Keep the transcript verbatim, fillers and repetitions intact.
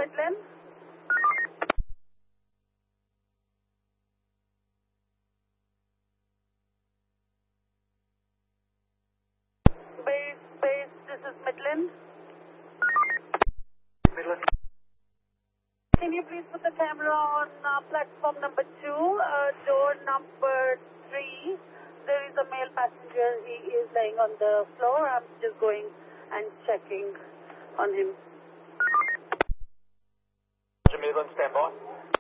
Midland. Base, base, this is Midland. Midland. Can you please put the camera on uh, platform number two, uh, door number three? There is a male passenger. He is laying on the floor. I'm just going and checking on him. Midland, stand by.